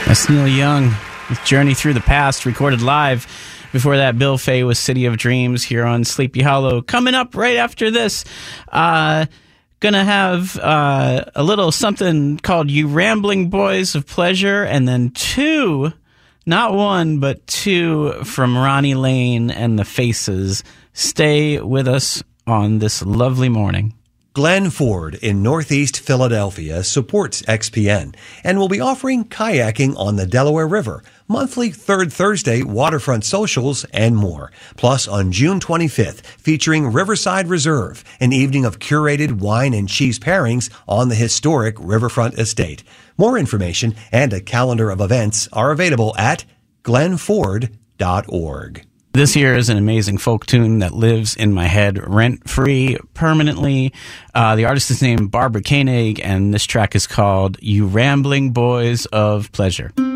That's Neil Young with Journey Through the Past, recorded live. Before that, Bill Fay with City of Dreams here on Sleepy Hollow. Coming up right after this, gonna have a little something called You Rambling Boys of Pleasure, and then two, not one, but two from Ronnie Lane and the Faces. Stay with us on this lovely morning. Glenn Ford in Northeast Philadelphia supports XPN and will be offering kayaking on the Delaware River, monthly third Thursday waterfront socials, and more. Plus, on June 25th, featuring Riverside Reserve, an evening of curated wine and cheese pairings on the historic Riverfront Estate. More information and a calendar of events are available at glenford.org. This here is an amazing folk tune that lives in my head rent-free permanently. The artist is named Barbara Koenig, and this track is called You Rambling Boys of Pleasure.